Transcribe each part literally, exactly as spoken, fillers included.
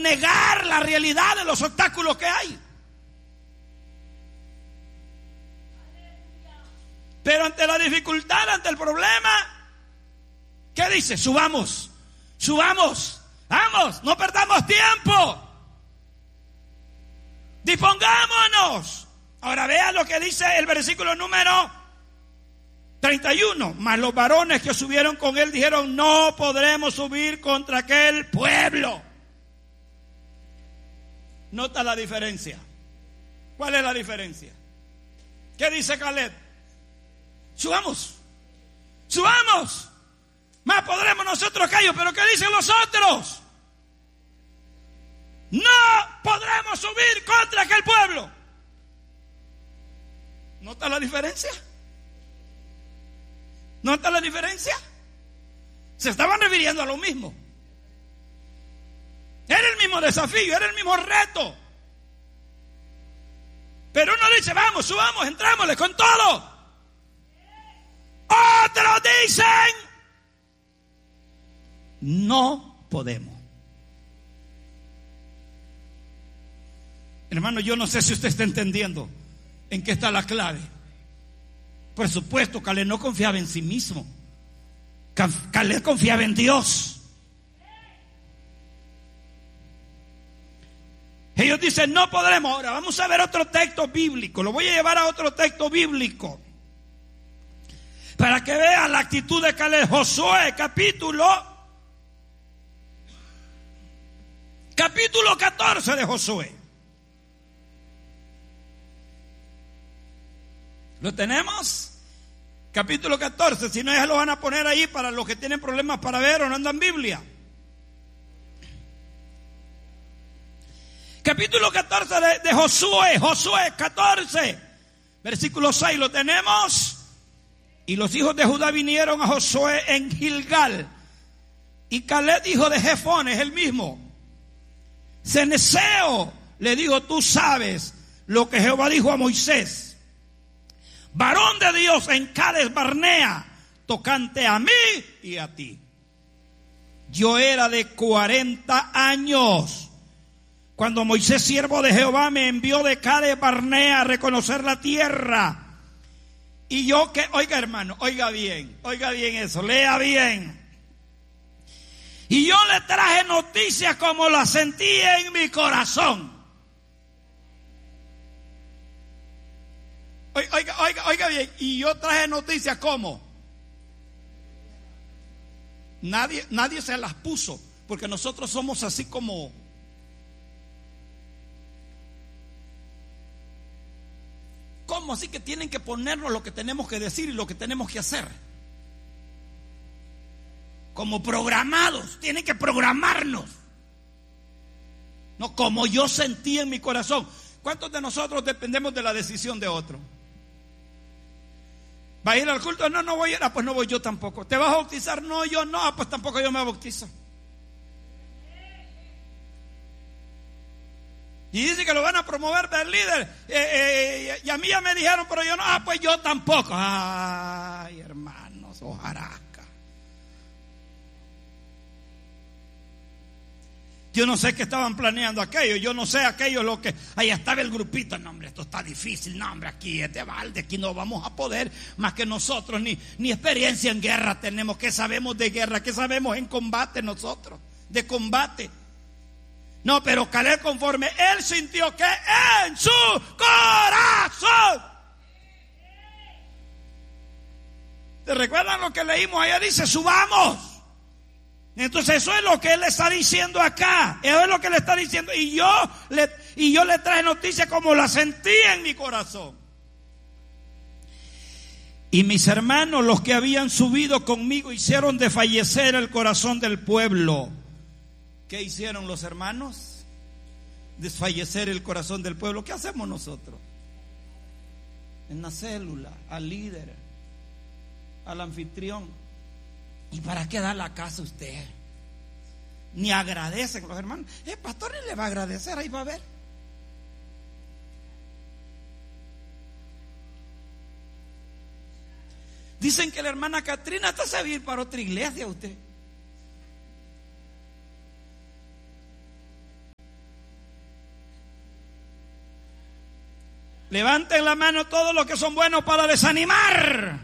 negar la realidad de los obstáculos que hay. Pero ante la dificultad, ante el problema, ¿qué dice? Subamos, subamos, vamos, no perdamos tiempo. Dispongámonos. Ahora vea lo que dice el versículo número treinta y uno. Mas los varones que subieron con él dijeron: no podremos subir contra aquel pueblo. Nota la diferencia. ¿Cuál es la diferencia? ¿Qué dice Caleb? Subamos, subamos, más podremos nosotros que ellos. Pero ¿qué dicen los otros? No podremos subir contra aquel pueblo. ¿Nota la diferencia? ¿Nota la diferencia? Se estaban refiriendo a lo mismo. Era el mismo desafío, era el mismo reto. Pero uno dice: vamos, subamos, entrémosle con todo. Otros dicen: no podemos. Hermano, yo no sé si usted está entendiendo en qué está la clave. Por supuesto, Caleb no confiaba en sí mismo. Caleb confiaba en Dios. Ellos dicen: no podremos. Ahora vamos a ver otro texto bíblico. Lo voy a llevar a otro texto bíblico para que vean la actitud de Caleb. Josué, capítulo Capítulo catorce de Josué. ¿Lo tenemos? Capítulo catorce. Si no, ya lo van a poner ahí para los que tienen problemas para ver o no andan Biblia. Capítulo catorce de, de Josué. Josué catorce, versículo seis. ¿Lo tenemos? Y los hijos de Judá vinieron a Josué en Gilgal. Y Caleb, hijo de Jefón, es el mismo. Ceneseo le dijo: tú sabes lo que Jehová dijo a Moisés, varón de Dios, en Cades Barnea, tocante a mí y a ti. Yo era de cuarenta años cuando Moisés, siervo de Jehová, me envió de Cades Barnea a reconocer la tierra. Y yo que, oiga hermano, oiga bien, oiga bien eso, lea bien. Y yo le traje noticias como las sentía en mi corazón. Oiga, oiga, oiga bien, y yo traje noticias como. Nadie, nadie se las puso, porque nosotros somos así como. ¿Cómo así que tienen que ponernos lo que tenemos que decir y lo que tenemos que hacer? Como programados, tienen que programarnos. No, como yo sentí en mi corazón. ¿Cuántos de nosotros dependemos de la decisión de otro? ¿Va a ir al culto? No, no voy a ir. Ah, pues no voy yo tampoco. ¿Te vas a bautizar? No, yo no. Ah, pues tampoco yo me bautizo. Y dice que lo van a promover del líder. Eh, eh, y a mí ya me dijeron, pero yo no. Ah, pues yo tampoco. Ay, hermanos, hojarasca. Yo no sé qué estaban planeando aquello. Yo no sé aquello lo que. Ahí estaba el grupito. No, hombre, esto está difícil. No, hombre, aquí es de balde. Aquí no vamos a poder. Más que nosotros. Ni, ni experiencia en guerra tenemos. ¿Qué sabemos de guerra? ¿Qué sabemos en combate nosotros? De combate. No, pero Caleb, conforme él sintió que en su corazón. ¿Te recuerdan lo que leímos allá? Dice: subamos. Entonces eso es lo que él le está diciendo acá. Eso es lo que le está diciendo. Y yo le, y yo le traje noticias como la sentí en mi corazón. Y mis hermanos, los que habían subido conmigo, hicieron desfallecer el corazón del pueblo. ¿Qué hicieron los hermanos? Desfallecer el corazón del pueblo. ¿Qué hacemos nosotros? En la célula, al líder, al anfitrión. ¿Y para qué da la casa usted? Ni agradecen los hermanos. El pastor le va a agradecer, ahí va a ver. Dicen que la hermana Catrina está a servir para otra iglesia usted. Levanten la mano todos los que son buenos para desanimar.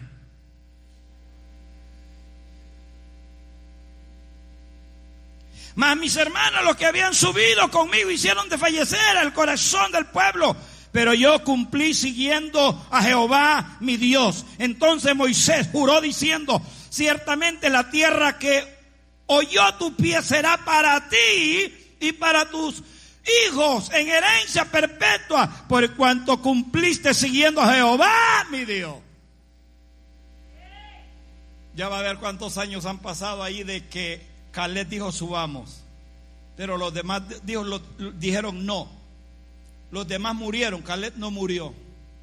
Mas mis hermanos, los que habían subido conmigo, hicieron desfallecer el corazón del pueblo. Pero yo cumplí siguiendo a Jehová mi Dios. Entonces Moisés juró diciendo: ciertamente la tierra que oyó tu pie será para ti y para tus hijos en herencia perpetua, por cuanto cumpliste siguiendo a Jehová mi Dios. Ya va a ver cuántos años han pasado ahí de que Caleb dijo subamos, pero los demás dijo, lo, dijeron no. Los demás murieron, Caleb no murió.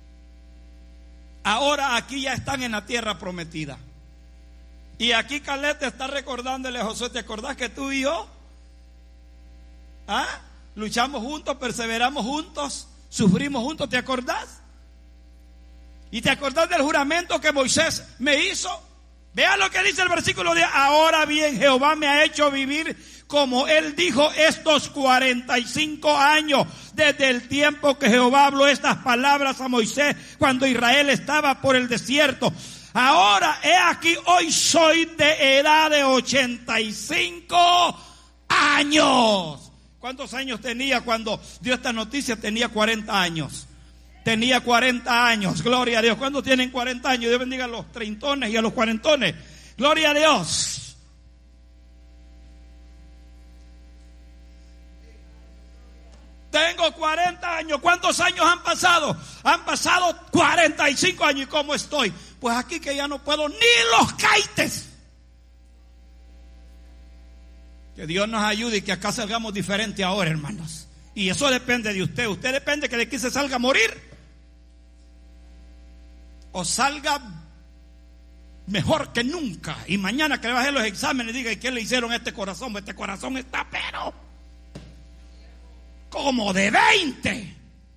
Ahora aquí ya están en la tierra prometida. Y aquí Caleb te está recordándole a Josué: ¿te acordás que tú y yo ¿ah? luchamos juntos, perseveramos juntos, sufrimos juntos? ¿Te acordás? ¿Y te acordás del juramento que Moisés me hizo? Vea lo que dice el versículo diez. Ahora bien, Jehová me ha hecho vivir como él dijo estos cuarenta y cinco años, desde el tiempo que Jehová habló estas palabras a Moisés cuando Israel estaba por el desierto. Ahora, he aquí, hoy soy de edad de ochenta y cinco años. ¿Cuántos años tenía cuando dio esta noticia? Tenía cuarenta años. Tenía cuarenta años, gloria a Dios. ¿Cuántos tienen cuarenta años? Dios bendiga a los treintones y a los cuarentones. Gloria a Dios. Tengo cuarenta años. ¿Cuántos años han pasado? Han pasado cuarenta y cinco años. ¿Y cómo estoy? Pues aquí que ya no puedo ni los caites. Que Dios nos ayude y que acá salgamos diferente ahora, hermanos. Y eso depende de usted. Usted depende que de aquí se salga a morir o salga mejor que nunca. Y mañana que le bajen los exámenes diga: ¿y qué le hicieron a este corazón? Este corazón está pero como de veinte.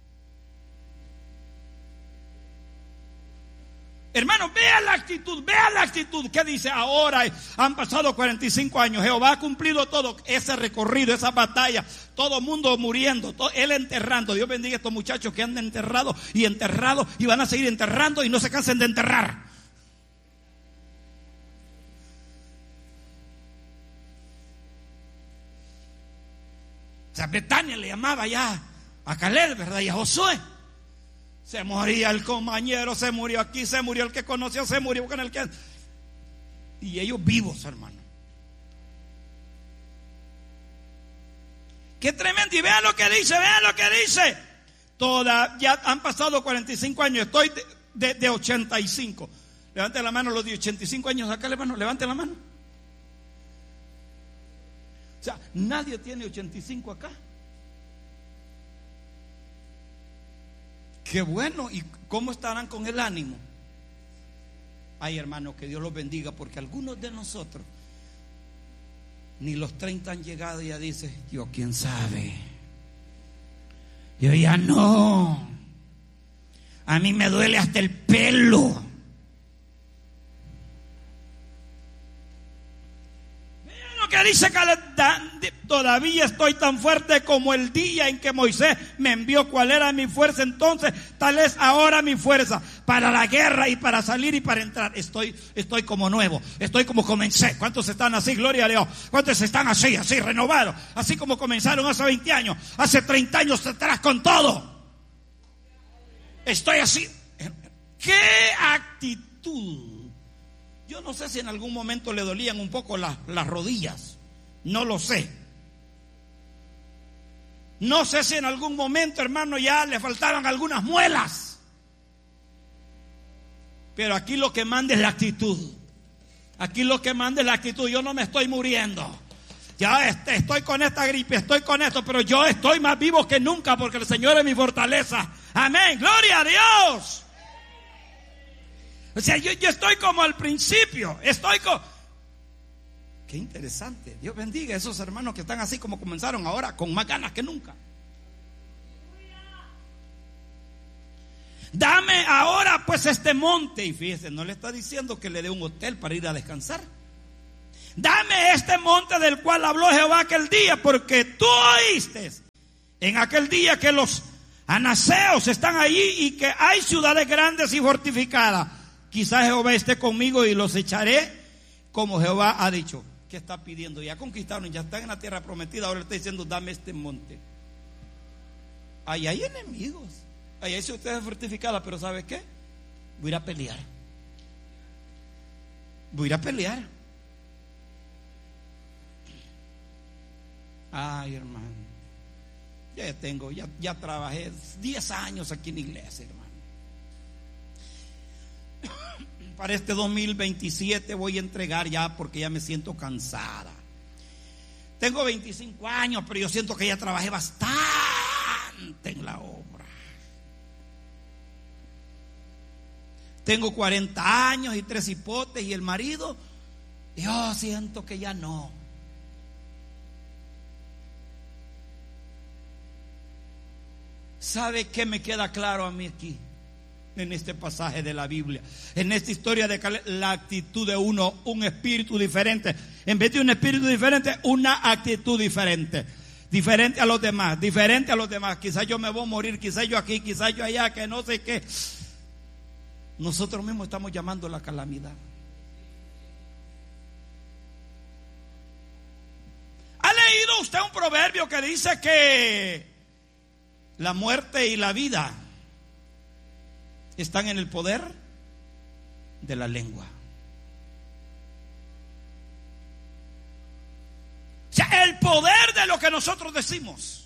Hermanos, vea la actitud, vea la actitud. ¿Qué dice? Ahora han pasado cuarenta y cinco años. Jehová ha cumplido todo ese recorrido, esa batalla. Todo mundo muriendo, todo, él enterrando. Dios bendiga a estos muchachos que han enterrado y enterrado y van a seguir enterrando y no se cansen de enterrar. O sea, Betania le llamaba ya a Caleb, ¿verdad? Y a Josué. Se moría el compañero, se murió aquí, se murió el que conoció, se murió con el que... Y ellos vivos, hermano. Qué tremendo. Y vean lo que dice, vean lo que dice. Toda, ya han pasado cuarenta y cinco años, estoy de, de, de ochenta y cinco. Levanten la mano los de ochenta y cinco años acá, hermano, levanten la mano. O sea, nadie tiene ochenta y cinco acá. Qué bueno. ¿Y cómo estarán con el ánimo? Ay, hermano, que Dios los bendiga, porque algunos de nosotros ni los treinta han llegado y ya dice: yo quién sabe, yo ya no, a mí me duele hasta el pelo. Vean lo que dice Caleb: todavía estoy tan fuerte como el día en que Moisés me envió. ¿Cuál era mi fuerza entonces? Tal es ahora mi fuerza para la guerra y para salir y para entrar. Estoy, estoy como nuevo, estoy como comencé. ¿Cuántos están así? Gloria a Dios. ¿Cuántos están así, así, renovados? Así como comenzaron hace veinte años, hace treinta años atrás con todo. Estoy así. ¿Qué actitud? Yo no sé si en algún momento le dolían un poco las, las rodillas. No lo sé. No sé si en algún momento, hermano, ya le faltaban algunas muelas. Pero aquí lo que manda es la actitud. Aquí lo que manda es la actitud. Yo no me estoy muriendo. Ya estoy con esta gripe, estoy con esto, pero yo estoy más vivo que nunca porque el Señor es mi fortaleza. Amén. Gloria a Dios. O sea, yo, yo estoy como al principio. Estoy como... Qué interesante. Dios bendiga a esos hermanos que están así como comenzaron ahora, con más ganas que nunca. Dame ahora pues este monte. Y fíjese, no le está diciendo que le dé un hotel para ir a descansar. Dame este monte del cual habló Jehová aquel día, porque tú oíste en aquel día que los anaseos están allí y que hay ciudades grandes y fortificadas. Quizás Jehová esté conmigo y los echaré como Jehová ha dicho. ¿Qué está pidiendo? Ya conquistaron, ya están en la tierra prometida. Ahora está diciendo, dame este monte. Ahí hay enemigos. Ahí hay ciudades fortificadas, pero ¿sabe qué? Voy a ir a pelear. Voy a ir a pelear. Ay, hermano. Ya tengo, ya, ya trabajé diez años aquí en la iglesia, hermano. Para este dos mil veintisiete voy a entregar ya porque ya me siento cansada. Tengo veinticinco años, pero yo siento que ya trabajé bastante en la obra. Tengo cuarenta años y tres hipotes y el marido, yo siento que ya no. ¿Sabe qué me queda claro a mí aquí? En este pasaje de la Biblia, en esta historia de Caleb, la actitud de uno, un espíritu diferente. En vez de un espíritu diferente, una actitud diferente. Diferente a los demás, diferente a los demás. Quizás yo me voy a morir, quizás yo aquí, quizás yo allá, que no sé qué. Nosotros mismos estamos llamando la calamidad. ¿Ha leído usted un proverbio que dice que la muerte y la vida están en el poder de la lengua? O sea, el poder de lo que nosotros decimos.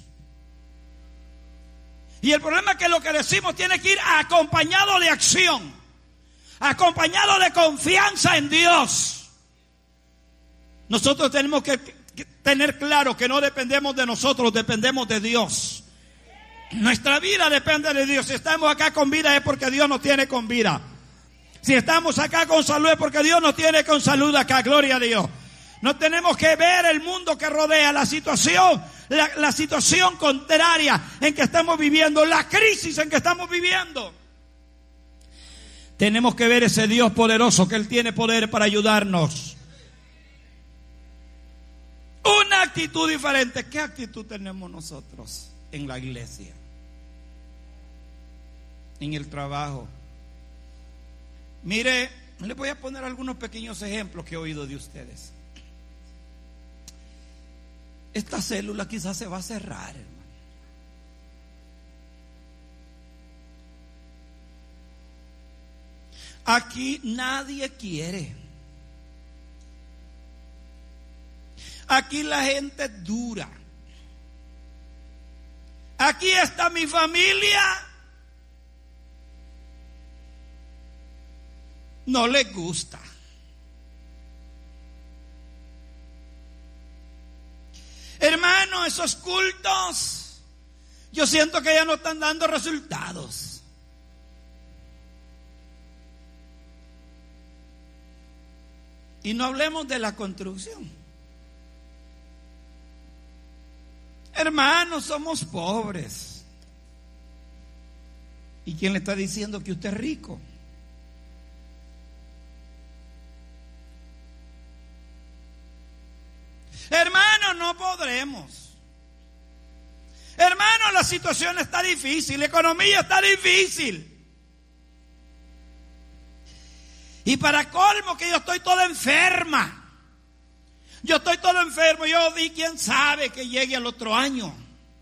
Y el problema es que lo que decimos tiene que ir acompañado de acción, acompañado de confianza en Dios. Nosotros tenemos que, que tener claro que no dependemos de nosotros, dependemos de Dios. Nuestra vida depende de Dios. Si estamos acá con vida es porque Dios nos tiene con vida. Si estamos acá con salud es porque Dios nos tiene con salud acá. Gloria a Dios. No tenemos que ver el mundo que rodea, la situación, la, la situación contraria en que estamos viviendo, la crisis en que estamos viviendo. Tenemos que ver ese Dios poderoso, que Él tiene poder para ayudarnos. Una actitud diferente. ¿Qué actitud tenemos nosotros en la iglesia? En el trabajo. Mire, les voy a poner algunos pequeños ejemplos que he oído de ustedes. Esta célula quizás se va a cerrar, hermano. Aquí nadie quiere. Aquí la gente es dura. Aquí está mi familia. No les gusta. Hermano, esos cultos, yo siento que ya no están dando resultados. Y no hablemos de la construcción. Hermanos, somos pobres. ¿Y quién le está diciendo que usted es rico? Hermano, no podremos. Hermano, la situación está difícil, la economía está difícil. Y para colmo que yo estoy toda enferma. Yo estoy todo enfermo, yo di quién sabe que llegue al otro año.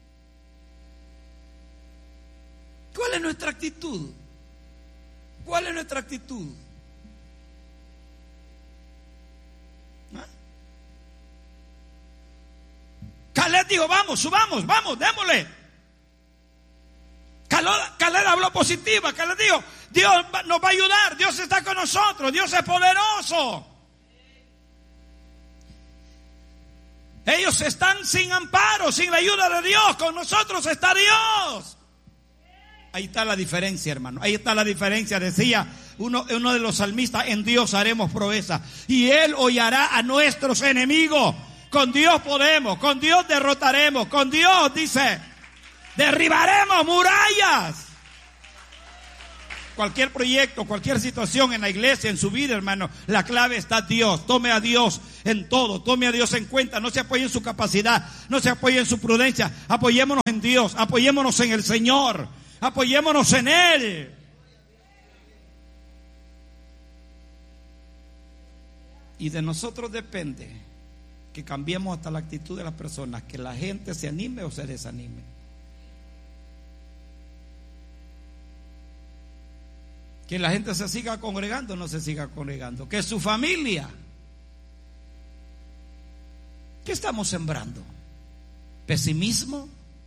¿Cuál es nuestra actitud? ¿Cuál es nuestra actitud? ¿Ah? Caleb dijo, vamos, subamos, vamos, démosle. Caleb habló positiva, Caleb dijo, Dios nos va a ayudar, Dios está con nosotros, Dios es poderoso. Ellos están sin amparo, sin la ayuda de Dios. Con nosotros está Dios. Ahí está la diferencia, hermano. Ahí está la diferencia. Decía uno, uno de los salmistas, en Dios haremos proeza y Él hollará a nuestros enemigos. Con Dios podemos, con Dios derrotaremos, con Dios, dice, derribaremos murallas. Cualquier proyecto, cualquier situación en la iglesia, en su vida, hermano, la clave está Dios. Tome a Dios en todo, tome a Dios en cuenta. No se apoye en su capacidad, no se apoye en su prudencia. Apoyémonos en Dios, apoyémonos en el Señor, apoyémonos en Él. Y de nosotros depende que cambiemos hasta la actitud de las personas, que la gente se anime o se desanime. Que la gente se siga congregando o no se siga congregando. Que su familia. ¿Qué estamos sembrando? ¿Pesimismo?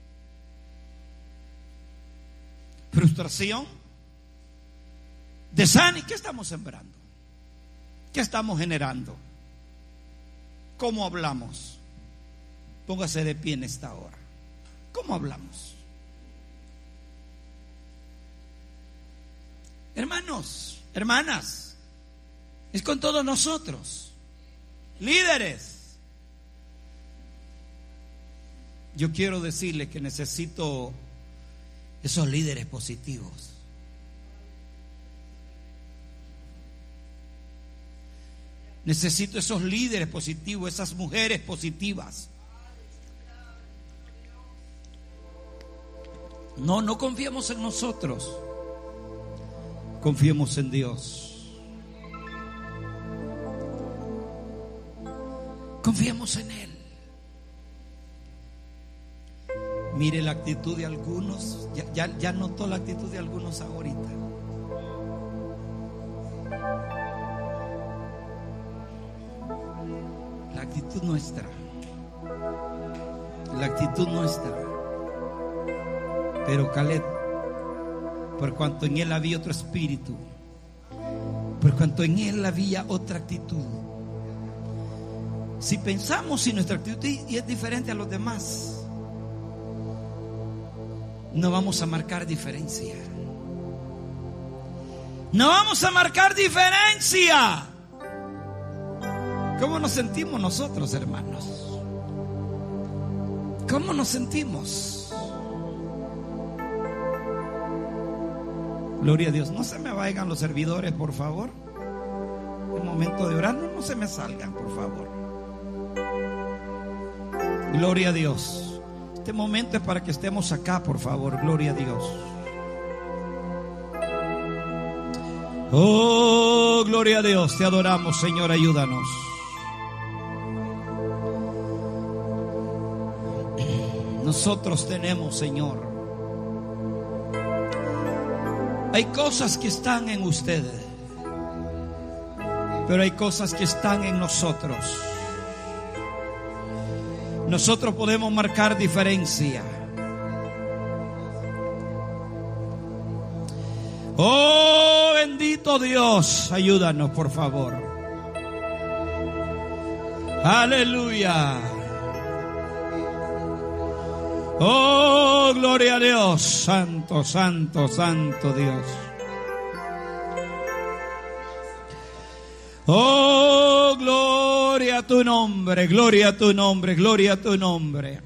¿Frustración? ¿Desánimo? ¿Qué estamos sembrando? ¿Qué estamos generando? ¿Cómo hablamos? Póngase de pie en esta hora. ¿Cómo hablamos? Hermanos, hermanas, es con todos nosotros, líderes. Yo quiero decirles que necesito esos líderes positivos. Necesito esos líderes positivos, esas mujeres positivas. No, no confiemos en nosotros. Confiemos en Dios. Confiemos en Él. Mire la actitud de algunos. Ya, ya, ya notó la actitud de algunos ahorita. La actitud nuestra. La actitud nuestra. Pero Caleb, por cuanto en él había otro espíritu, por cuanto en él había otra actitud. Si pensamos si nuestra actitud es diferente a los demás, no vamos a marcar diferencia. No vamos a marcar diferencia. ¿Cómo nos sentimos nosotros, hermanos? ¿Cómo nos sentimos? Gloria a Dios. No se me vayan los servidores, por favor. En el momento de orar, no, no se me salgan, por favor. Gloria a Dios. Este momento es para que estemos acá, por favor. Gloria a Dios. Oh, gloria a Dios. Te adoramos, Señor. Ayúdanos. Nosotros tenemos, Señor, hay cosas que están en ustedes, pero hay cosas que están en nosotros. Nosotros podemos marcar diferencia. Oh, bendito Dios, ayúdanos, por favor. Aleluya. Oh, gloria a Dios. Santo, santo, santo Dios. Oh, gloria a tu nombre, gloria a tu nombre, gloria a tu nombre.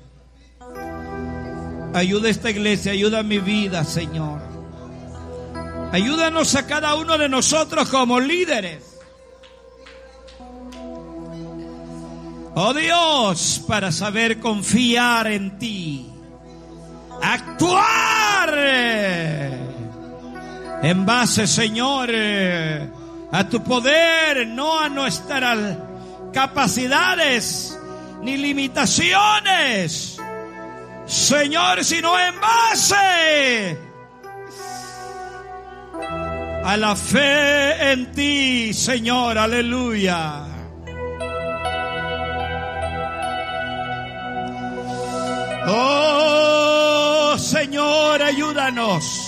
Ayuda a esta iglesia, ayuda a mi vida, Señor. Ayúdanos a cada uno de nosotros como líderes. Oh Dios, para saber confiar en ti. Actuar en base, Señor, a tu poder, no a nuestras capacidades ni limitaciones, Señor, sino en base a la fe en ti, Señor. Aleluya. Oh, Señor, ayúdanos.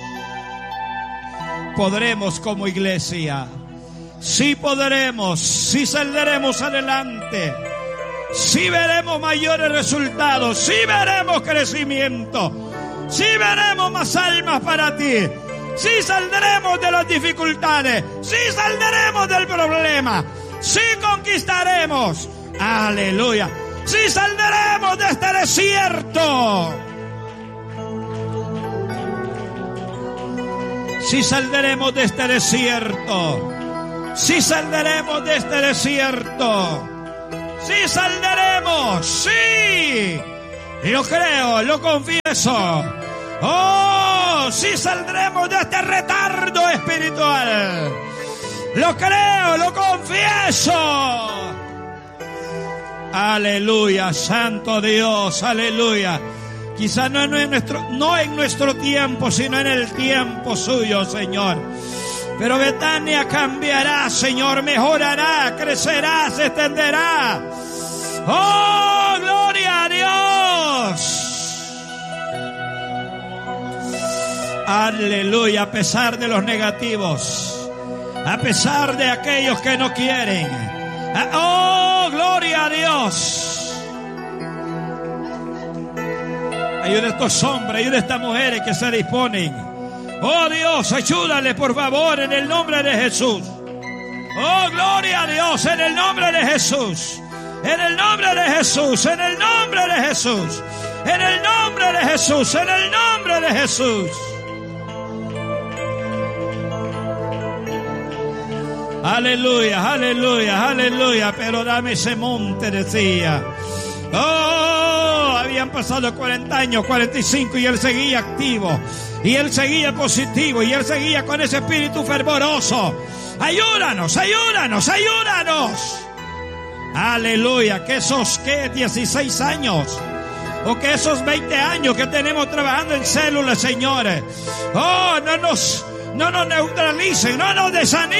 Podremos como iglesia. Sí podremos, sí saldremos adelante. Sí veremos mayores resultados. Sí veremos crecimiento. Sí veremos más almas para ti. Sí saldremos de las dificultades. Sí saldremos del problema. Sí conquistaremos. Aleluya. Sí saldremos de este desierto. Sí saldremos de este desierto. Sí saldremos de este desierto. Sí saldremos. Sí. Lo creo, lo confieso. Oh, sí saldremos de este retardo espiritual. Lo creo, lo confieso. Aleluya, santo Dios, aleluya. Quizá no en nuestro, no en nuestro tiempo, sino en el tiempo suyo, Señor. Pero Betania cambiará, Señor, mejorará, crecerá, se extenderá. ¡Oh, gloria a Dios! Aleluya, a pesar de los negativos, a pesar de aquellos que no quieren. ¡Oh, gloria a Dios! Ayuda a estos hombres, ayuda a estas mujeres que se disponen. ¡Oh, Dios, ayúdale, por favor, en el nombre de Jesús! ¡Oh, gloria a Dios, en el nombre de Jesús! En el nombre de Jesús, en el nombre de Jesús, en el nombre de Jesús, en el nombre de Jesús. Aleluya, aleluya, aleluya. Pero dame ese monte, decía. Oh, habían pasado cuarenta años, cuarenta y cinco, y él seguía activo, y él seguía positivo, y él seguía con ese espíritu fervoroso. Ayúdanos, ayúdanos, ayúdanos. Aleluya, que esos que dieciséis años o que esos veinte años que tenemos trabajando en células, señores, oh, no nos, no nos neutralicen, no nos desanimen.